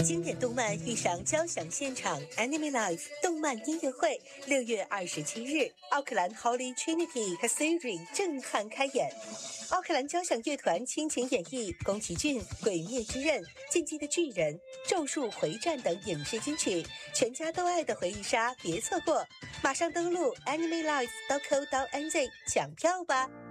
经典动漫遇上交响现场 Anime Live 动漫音乐会，6月27日，奥克兰 Holy Trinity Cathedral 震撼开演。奥克兰交响乐团倾情演绎宫崎骏《鬼灭之刃》、《进击的巨人》、《咒术回战》等影视金曲，全家都爱的回忆杀，别错过！马上登录 animelive.co.nz 抢票吧。